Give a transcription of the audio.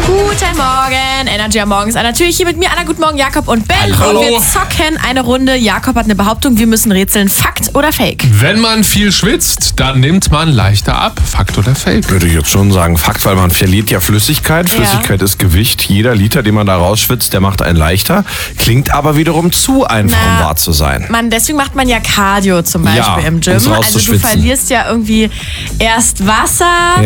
Guten Morgen, Energy am Morgens. Natürlich hier mit mir, Anna. Guten Morgen, Jakob und Ben. Hallo. Und wir zocken eine Runde. Jakob hat eine Behauptung, wir müssen rätseln. Fakt oder Fake? Wenn man viel schwitzt, dann nimmt man leichter ab. Fakt oder Fake? Würde ich jetzt schon sagen Fakt, weil man verliert ja Flüssigkeit. Flüssigkeit ist Gewicht. Jeder Liter, den man da rausschwitzt, der macht einen leichter. Klingt aber wiederum zu einfach, um wahr zu sein. Deswegen macht man ja Cardio zum Beispiel Ja, im Gym. um's Also du rauszuschwitzen. verlierst ja irgendwie erst Wasser,